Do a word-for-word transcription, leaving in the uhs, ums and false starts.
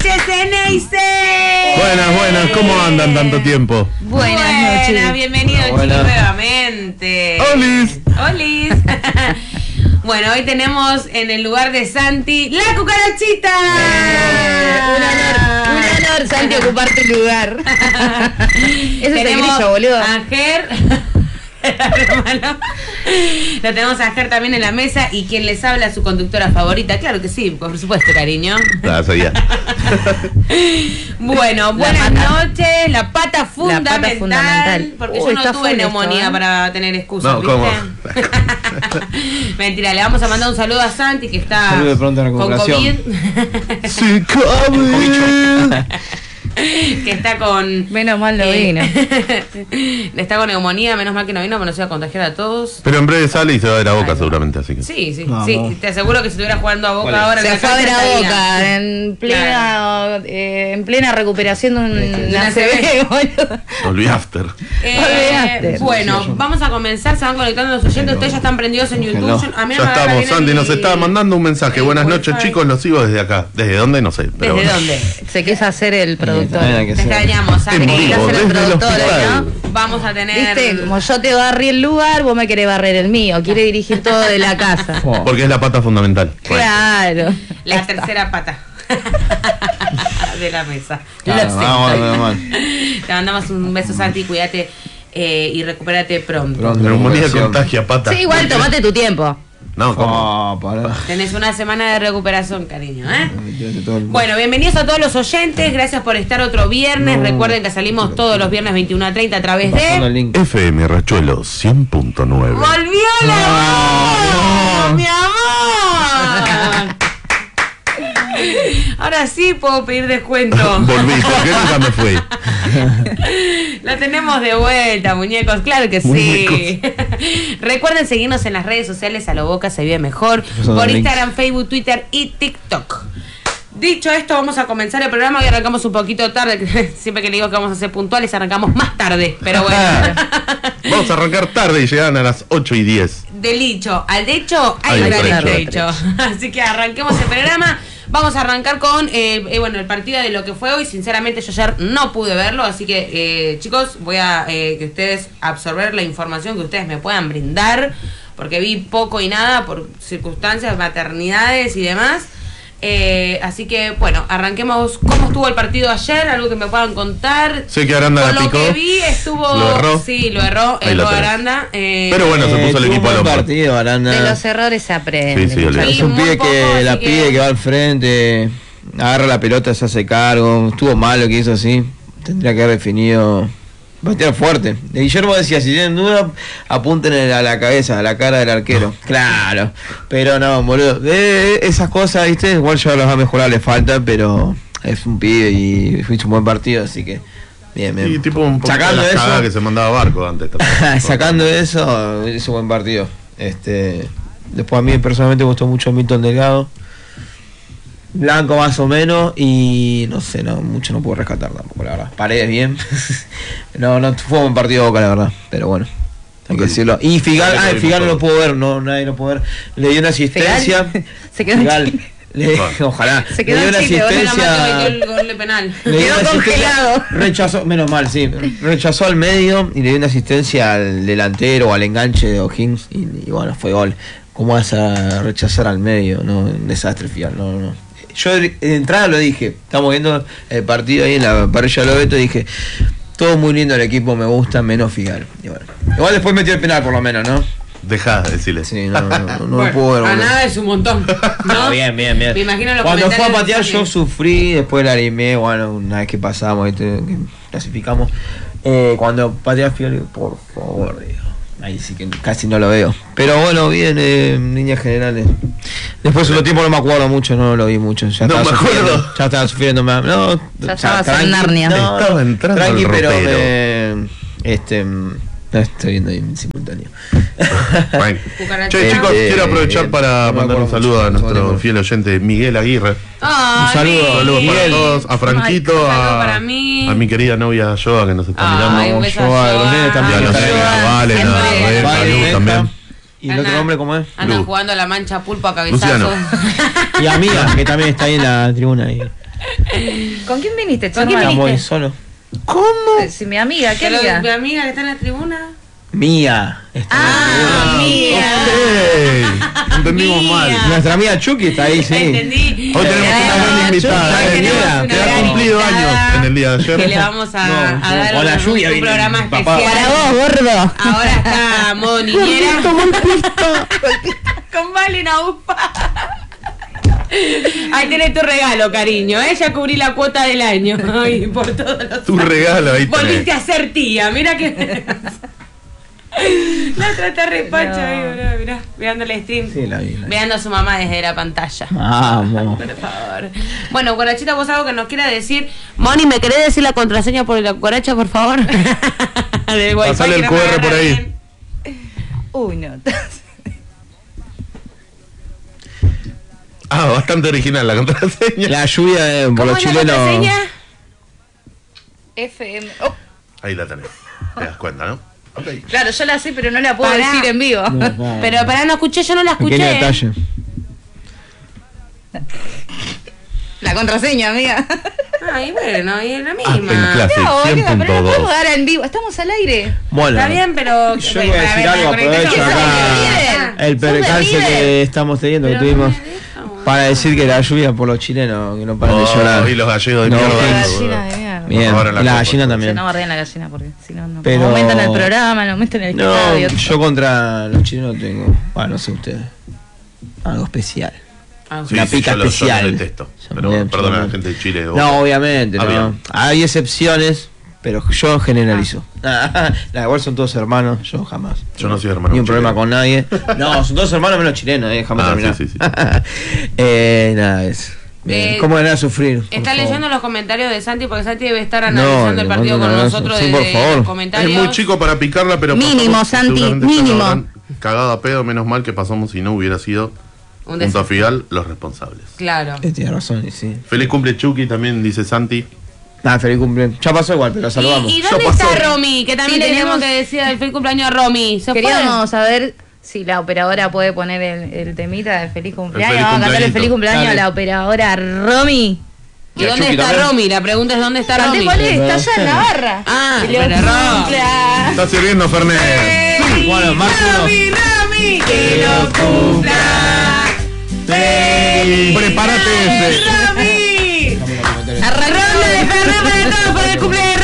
Buenas, buenas, ¿cómo andan tanto tiempo? Buenas, buenas noches. Bienvenidos chicos nuevamente. ¡Olis! ¡Olis! Bueno, hoy tenemos en el lugar de Santi la cucarachita. Eh, un honor, un honor, Santi, ocupar tu lugar. Ese es el grillo, boludo. A Ger. Hermano. Lo tenemos a Ger también en la mesa. Y quien les habla, su conductora favorita. Claro que sí, por supuesto, cariño. Ah, sabía. Bueno, buenas noches. La pata fundamental. La pata fundamental. Porque Uy, yo no tuve neumonía esto, ¿eh? Para tener excusas, no, ¿viste? ¿cómo? Mentira, le vamos a mandar un saludo a Santi que está de pronto con COVID. Sí, COVID. Que está con... Menos mal no eh, vino. Está con neumonía, menos mal que no vino, pero nos iba a contagiar a todos. Pero en breve sale y se va a ver a Boca. Ay, seguramente, así que... Sí, sí, Vamos. sí. Te aseguro que si estuviera jugando a Boca ahora... Se en la fue a ver cancha a estaría. Boca en plena, Claro. eh, en plena recuperación de un, De una una C B, boludo. Olvidaste. Eh, Olvidaste. bueno, vamos a comenzar, se van conectando los oyentes, ustedes ya están prendidos en YouTube. Hello. Yo- a mí Ya no me agarra estamos, bien Santi el- nos está mandando un mensaje. el Buenas wifi. noches, chicos, los sigo desde acá. ¿Desde dónde? No sé. Pero ¿Desde bueno. dónde? Se quiso hacer el productor. también hay que Te ser. extrañamos, En Santi. vivo, Quería ser el desde el productor, hospital. ¿no? Vamos a tener... Viste, como yo te barrí el lugar, vos me querés barrer el mío. Quiere dirigir todo de la casa. Oh. Porque es la pata fundamental. Claro. La Ahí está. tercera pata de la mesa. Claro, Lo sé. vamos, vamos, vamos. Te mandamos un beso, Santi, cuídate eh, y recupérate pronto. Pronto. Neumonía contagia, pata. Sí, igual tomate tu tiempo. No, ¿cómo? Oh, pará. Tenés una semana de recuperación, cariño, ¿eh? Me tiraste todo el- Bueno, bienvenidos a todos los oyentes, gracias por estar otro viernes. No. Recuerden que salimos todos los viernes veintiuno a treinta a través Pasando el de... link. F M Rachuelo cien punto nueve. ¡Volvió la voz! No. ¡Mi amor! Ahora sí puedo pedir descuento. Volví, porque nunca me fui. La tenemos de vuelta, muñecos, claro que sí. Recuerden seguirnos en las redes sociales, a lo Boca se vive mejor, Esos por links. Instagram, Facebook, Twitter y TikTok. Dicho esto, vamos a comenzar el programa y arrancamos un poquito tarde. Siempre que le digo que vamos a ser puntuales, arrancamos más tarde, pero bueno. Vamos a arrancar tarde y llegan a las ocho y diez. Del dicho al hecho hay Hay un un gran trecho. trecho. Así que arranquemos el programa. Vamos a arrancar con eh, eh, bueno, el partido de lo que fue hoy. Sinceramente yo ayer no pude verlo, así que eh, chicos, voy a eh, que ustedes absorber la información que ustedes me puedan brindar, porque vi poco y nada por circunstancias, maternidades y demás. Eh, así que bueno, arranquemos. ¿Cómo estuvo el partido ayer? Algo que me puedan contar. Sé que Aranda Por la lo picó. que vi estuvo... Lo erró. Sí, lo erró, Ahí erró lo tenés. Aranda. eh, Pero bueno, se puso el tuvo equipo un al buen hombro. partido, Aranda. De los errores se aprende. Sí, sí, olvidate. Es Sí, un muy pibe poco, que así la que- pide que va al frente, agarra la pelota, se hace cargo. Estuvo mal lo que hizo así. Tendría que haber definido. Va a tirar fuerte. De Guillermo decía: si tienen duda, apunten a la cabeza, a la cara del arquero. Claro. Pero no, boludo. De esas cosas, ¿viste? Igual ya las va a mejorar, le falta, pero es un pibe y hizo un buen partido, así que. Bien, bien. Y tipo un poco Sacando de las eso- cagadas que se mandaba Barco antes. también. Sacando eso, hizo buen partido. Este, después a mí personalmente me gustó mucho Milton Delgado. Blanco más o menos y no sé, no mucho no puedo rescatar tampoco, la verdad. Paredes bien. no, no fue un buen partido de Boca, la verdad, pero bueno. Hay que decirlo. Y Figal, ah, Figal no lo puedo ver, no, nadie lo pudo ver. Le dio una asistencia. Figal se quedó en Figal, Chile. le- Bueno. ojalá. Se quedó le dio en una Chile, bueno, Menos mal que metió asistencia. el gol de penal. Le dio Quedó una asistencia- congelado. Rechazó, menos mal, sí. Rechazó al medio y le dio una asistencia al delantero o al enganche de O'Higgins y, y bueno, fue gol. ¿Cómo vas a rechazar al medio? No, un desastre Figal, no, no. Yo de de entrada lo dije, estamos viendo el partido ahí en la parrilla de Lobeto y dije, todo muy lindo el equipo, me gusta, menos Figal. Y bueno, igual después metió el penal por lo menos, ¿no? Dejá de decirle. Sí, no, no, no, no Bueno, lo puedo ver. a boludo. nada es un montón. ¿no? Ah, bien, bien, bien. Me imagino los Cuando fue a comentarios patear de yo Santi. sufrí, después la animé, bueno, una vez que pasamos, ¿viste? Que clasificamos. Eh, cuando patea Figal, digo, por favor, digo. Ahí sí que casi no lo veo. Pero bueno, bien, eh, en líneas generales. Después de otro tiempo no me acuerdo mucho, no lo vi mucho. Ya No estaba me acuerdo. sufriendo, ya estaba sufriendo más. No, Ya o sea, estabas en tranqui- Narnia. No, Estaba no, entrando tranqui, al pero ropero. eh, este mm, no, estoy viendo ahí en simultáneo. Bueno. Cucaracha. Che, chicos, Eh, quiero aprovechar eh, para no me mandar un acuerdo saludo mucho, a no me nuestro acuerdo. fiel oyente Miguel Aguirre. Ay, Un saludo, Miguel. Saludos para Miguel. todos, a Franquito, Ay, saludo a, para mí. a mi querida novia Yoa que nos está Ay, mirando. un beso a Yo, a los Joa. nenes Y también. a los Ay, nenes, Joa. a Valen, a Siempre. Rubén, a Vale, Lu Neta. también. ¿Y el otro nombre cómo es? Andan Lu. jugando a la mancha pulpo a cabezazo. Luciano. Y amiga, que también está ahí en la tribuna. Ahí. ¿Con quién viniste, ¿Con quién Chorman? viniste? Estamos ahí solo. ¿Cómo? Si mi amiga, ¿qué Pero amiga? mi amiga que está en la tribuna. Mía. Está Ah, mía. Ok. Entendimos Mía. mal. Nuestra amiga Chucky está ahí, sí. Entendí. Hoy tenemos una gran invitada. Chucky, eh. tenemos una Que ha gran cumplido invitada años en el día de ayer. Que le vamos a, No, a dar con la un, lluvia un viene programa mi papá. especial. Para vos, gordo. Ahora está modo niñera. Con Valen Aupa. Ahí tenés tu regalo, cariño. ¿eh? Ya cubrí la cuota del año. Ay, por todos los Tu años. regalo, ahí tenés. Volviste a ser tía. Mira que. La trata repacha ahí, mirá, mirá. Mirando el stream. Sí, la vi, la vi. Mirando a su mamá desde la pantalla. Vamos. Por favor. Bueno, Guarachita, vos algo que nos quiera decir. Moni, ¿me querés decir la contraseña por la cuaracha, por favor? Del wifi, Pasale el que Q no me R por agarra ahí. bien. Uy, no. Ah, bastante original la contraseña. La lluvia eh, por ¿Cómo los es la chilenos. contraseña? F M. Oh, Ahí la tenés. Te das cuenta, ¿no? Ok. claro, yo la sé, pero no la puedo Pará. decir en vivo. No, no. Pero pará, no escuché, yo no la Pequeño escuché. detalle. La contraseña, amiga. Ay, bueno, y es la Aspen misma. Classic No, cien boluda, punto pero no puedo dos. dar en vivo. Estamos al aire. Bueno. Está bien, pero. Yo voy a decir algo, aprovecho acá el Sos de percance River. que estamos teniendo, que Pero tuvimos, no me deja, boludo. para decir que la lluvia por los chilenos, que no paran de Oh, llorar. y los gallegos de No, mierda. sí. La boludo. gallina de mierda. Bien, Ahora en la la copa. gallina Se también. no guardé en la gallina porque si no, no. Pero- Aumentan el programa, no aumentan el No, estadio. yo contra los chilenos tengo, bueno, no sé ustedes, algo especial. Ah, Sí, Una sí, pica yo lo- yo lo especial. detesto. Yo Pero también, perdona a la yo gente de Chile. No, obviamente, Ah, no. bien. Hay excepciones, pero yo generalizo. La igual son todos hermanos, yo jamás. Yo no soy hermano Ni un problema chileno. con nadie. No, son todos hermanos menos chilenos, eh, jamás Ah, terminar. sí, sí, sí. eh, nada, es. Bien. Eh, ¿Cómo van a sufrir? Por Está favor. leyendo los comentarios de Santi porque Santi debe estar No, analizando le el partido mando con un abrazo. nosotros Sí, desde por favor. los Es comentarios. muy chico para picarla, pero Mínimo, pasamos, Santi, seguramente ya mínimo. lo habrán cagado a pedo, menos mal que pasamos si no hubiera sido Un junto a desastre. Figal los responsables. Claro. Eh, tiene razón, y sí. Feliz cumple Chucky, también dice Santi. Nada, feliz cumple. Ya pasó igual, pero lo saludamos. ¿Y, y Ya dónde pasó. está Romy? Que también Sí, teníamos teníamos- que decir el feliz cumpleaños a Romy. ¿Se fue? Queríamos saber si la operadora puede poner el, el temita de feliz cumpleaños. feliz Vamos a cantar el cumpleañito. feliz cumpleaños Dale. a la operadora Romy. ¿Y ¿Y a dónde Chucky está también? Romy? La pregunta es ¿dónde está Canté Romy? cuál es, está allá en la barra. Ah, Feliz pero Romy. cumpleaños. Está sirviendo Fernet. Bueno, más uno. Romy, Romy, que lo cumpla. Prepárate ese. Romy. Dame los comentarios. Ronda de Fernet para todos por el cumpleaños.